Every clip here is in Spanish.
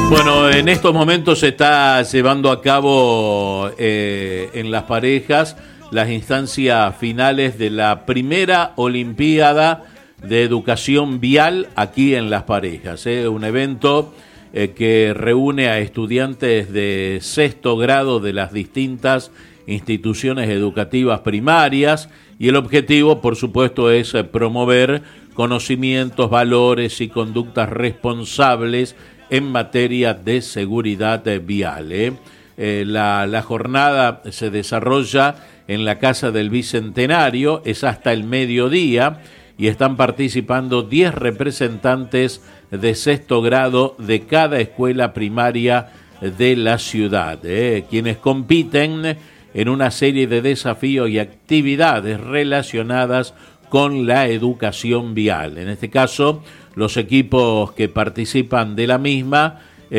Bueno, en estos momentos se está llevando a cabo en Las Parejas las instancias finales de la primera Olimpiada de Educación Vial aquí en Las Parejas. Un evento que reúne a estudiantes de sexto grado de las distintas instituciones educativas primarias y el objetivo, por supuesto, es promover conocimientos, valores y conductas responsables en materia de seguridad vial. La jornada se desarrolla en la Casa del Bicentenario, es hasta el mediodía y están participando 10 representantes de sexto grado de cada escuela primaria de la ciudad, quienes compiten en una serie de desafíos y actividades relacionadas con la educación vial. En este caso, los equipos que participan de la misma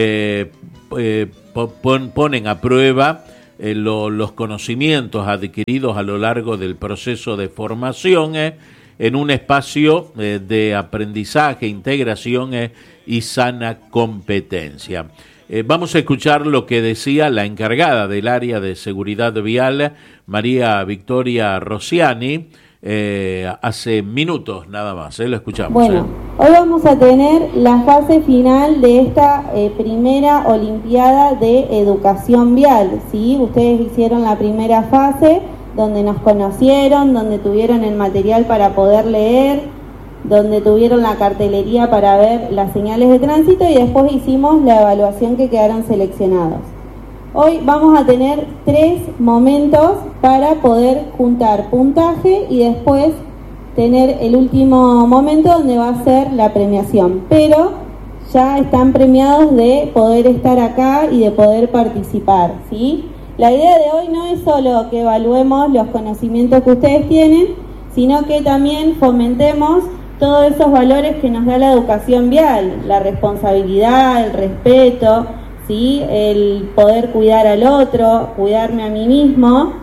ponen a prueba los conocimientos adquiridos a lo largo del proceso de formación en un espacio de aprendizaje, integración y sana competencia. Vamos a escuchar lo que decía la encargada del área de seguridad vial, María Victoria Rossiani, hace minutos nada más, lo escuchamos. Bueno, hoy vamos a tener la fase final de esta primera Olimpiada de Educación Vial, ¿sí? Ustedes hicieron la primera fase, donde nos conocieron, donde tuvieron el material para poder leer, donde tuvieron la cartelería para ver las señales de tránsito y después hicimos la evaluación que quedaron seleccionados. Hoy vamos a tener 3 momentos para poder juntar puntaje y después tener el último momento donde va a ser la premiación. Pero ya están premiados de poder estar acá y de poder participar, ¿sí? La idea de hoy no es solo que evaluemos los conocimientos que ustedes tienen, sino que también fomentemos todos esos valores que nos da la educación vial, la responsabilidad, el respeto, ¿sí? El poder cuidar al otro, cuidarme a mí mismo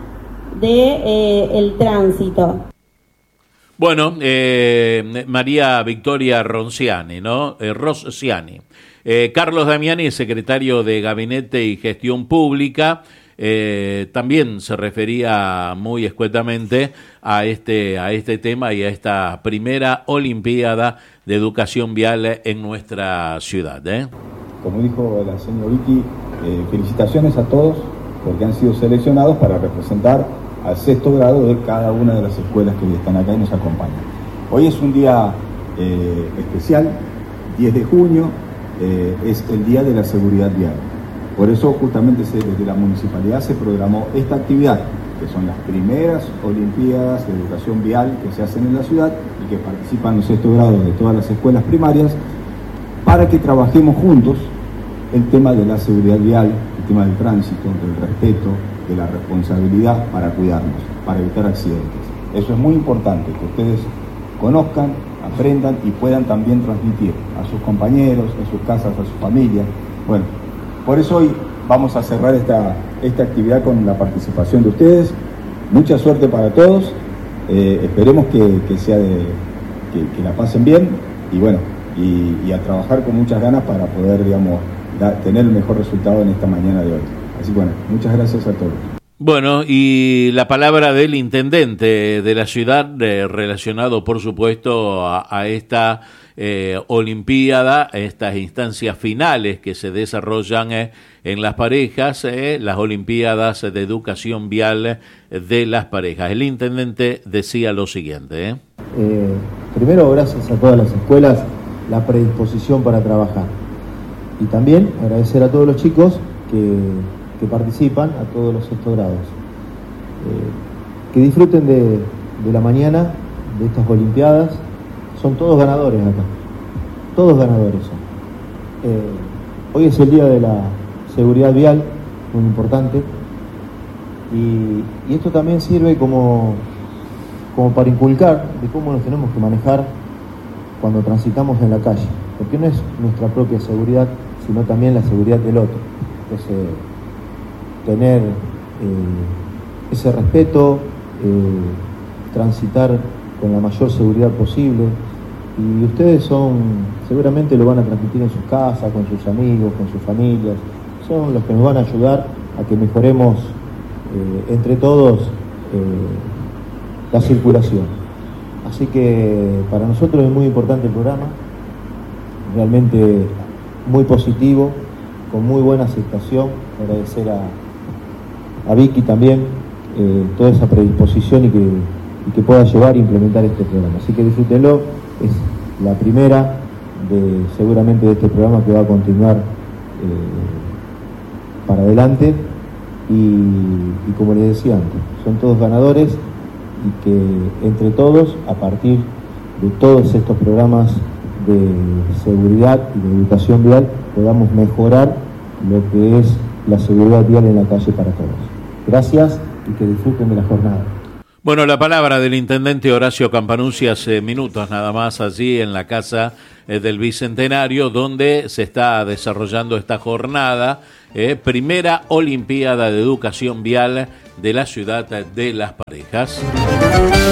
el tránsito. Bueno, María Victoria Rossiani, ¿no? Rossiani. Carlos Damiani, secretario de Gabinete y Gestión Pública, también se refería muy escuetamente a este tema y a esta primera Olimpiada de Educación Vial en nuestra ciudad. Como dijo la señora Vicky, felicitaciones a todos porque han sido seleccionados para representar al sexto grado de cada una de las escuelas que están acá y nos acompañan. Hoy es un día especial, 10 de junio, es el Día de la Seguridad Vial. Por eso justamente desde la municipalidad se programó esta actividad, que son las primeras Olimpiadas de Educación Vial que se hacen en la ciudad y que participan los sexto grados de todas las escuelas primarias, para que trabajemos juntos el tema de la seguridad vial, el tema del tránsito, del respeto, de la responsabilidad para cuidarnos, para evitar accidentes. Eso es muy importante, que ustedes conozcan, aprendan y puedan también transmitir a sus compañeros, a sus casas, a sus familias. Bueno, por eso hoy vamos a cerrar esta actividad con la participación de ustedes. Mucha suerte para todos, esperemos que la pasen bien y bueno, y a trabajar con muchas ganas para poder, digamos, tener el mejor resultado en esta mañana de hoy. Así que bueno, muchas gracias a todos. Bueno, y la palabra del intendente de la ciudad relacionado, por supuesto, a esta Olimpiada, a estas instancias finales que se desarrollan en Las Parejas, las Olimpiadas de Educación Vial de Las Parejas. El intendente decía lo siguiente. Primero, gracias a todas las escuelas la predisposición para trabajar. Y también agradecer a todos los chicos que participan, a todos los sexto grados. Que disfruten de la mañana, de estas Olimpiadas. Son todos ganadores acá. Todos ganadores son. Hoy es el día de la seguridad vial, muy importante. Y esto también sirve como para inculcar de cómo nos tenemos que manejar cuando transitamos en la calle, porque no es nuestra propia seguridad, sino también la seguridad del otro. Entonces, tener ese respeto, transitar con la mayor seguridad posible, Y ustedes seguramente lo van a transmitir en sus casas, con sus amigos, con sus familias. Son los que nos van a ayudar a que mejoremos entre todos la circulación. Así que para nosotros es muy importante el programa, realmente muy positivo, con muy buena aceptación. Agradecer a Vicky también toda esa predisposición y que pueda llevar e implementar este programa. Así que disfrútenlo, es la primera seguramente de este programa que va a continuar para adelante y como les decía antes, son todos ganadores y que entre todos, a partir de todos estos programas de seguridad y de educación vial, podamos mejorar lo que es la seguridad vial en la calle para todos. Gracias y que disfruten de la jornada. Bueno, la palabra del intendente Horacio Campanucci hace minutos nada más allí en la Casa del Bicentenario, donde se está desarrollando esta jornada, primera Olimpiada de Educación Vial de la ciudad de Las Parejas.